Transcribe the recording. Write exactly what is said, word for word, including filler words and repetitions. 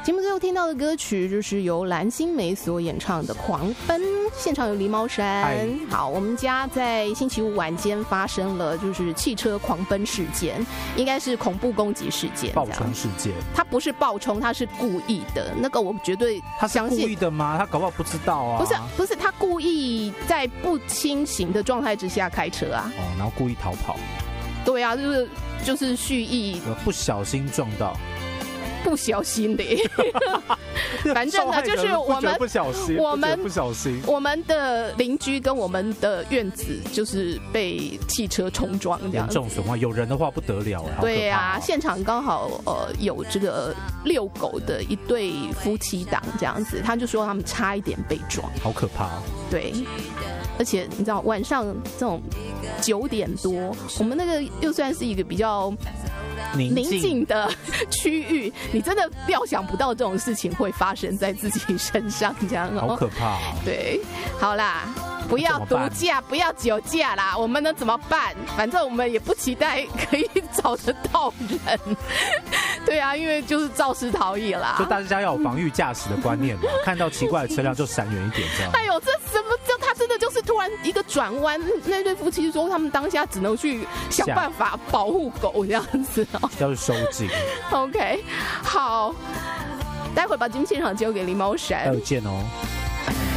节目最后听到的歌曲就是由蓝心湄所演唱的《狂奔》，现场有狸猫山。好，我们家在星期五晚间发生了就是汽车狂奔事件，应该是恐怖攻击事件， 爆冲事件。 他不是爆冲，他是故意的。那个我绝对他是故意的吗？他搞不好不知道啊。 不是，不是，他故意在不清醒的状态之下开车啊。 哦，然后故意逃跑。 对啊，就是就是蓄意， 不小心撞到。 不小心的，反正呢，就是我们不小心， 我们不小心， 我们的邻居跟我们的院子就是被汽车冲撞这样， 严重损坏。有人的话不得了哎。 对啊，现场刚好呃有这个遛狗的一对夫妻档这样子，他就说他们差一点被撞， 好可怕。 对。而且你知道晚上这种九点多，我们那个又算是一个比较宁静的区域，你真的料想不到这种事情会发生在自己身上，这样好可怕。 对，好啦，不要毒驾，不要酒驾啦。我们能怎么办？反正我们也不期待可以找得到人。对啊，因为就是肇事逃逸啦。 就大家要有防御驾驶的观念嘛，看到奇怪的车辆就闪远一点，这样。 哎呦，这什么？这他真的就是突然一个转弯，那对夫妻说他们当下只能去想办法保护狗这样子哦， 要去收紧。 OK， 好，待会儿把节目现场交给狸猫山， 再见哦。